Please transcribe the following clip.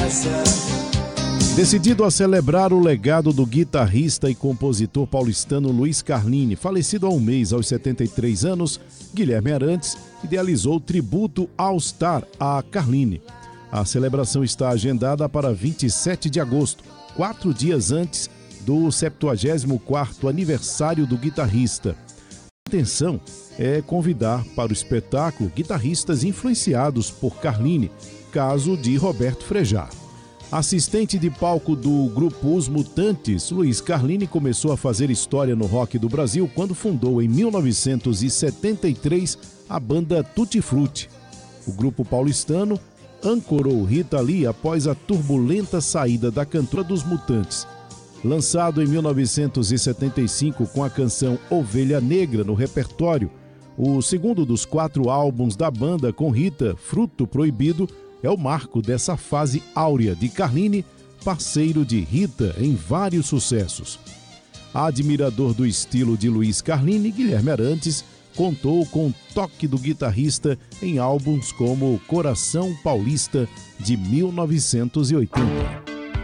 Decidido a celebrar o legado do guitarrista e compositor paulistano Luiz Carlini, falecido há um mês aos 73 anos, Guilherme Arantes idealizou o tributo All Star a Carlini. A celebração está agendada para 27 de agosto, 4 dias antes do 74º aniversário do guitarrista. A intenção é convidar para o espetáculo guitarristas influenciados por Carlini, caso de Roberto Frejá. Assistente de palco do grupo Os Mutantes, Luiz Carlini começou a fazer história no rock do Brasil quando fundou em 1973 a banda Tutti Frutti. O grupo paulistano ancorou Rita Lee após a turbulenta saída da cantora dos Mutantes. Lançado em 1975 com a canção Ovelha Negra no repertório, o segundo dos 4 álbuns da banda com Rita, Fruto Proibido, é o marco dessa fase áurea de Carlini, parceiro de Rita em vários sucessos. Admirador do estilo de Luiz Carlini, Guilherme Arantes contou com o toque do guitarrista em álbuns como Coração Paulista, de 1980.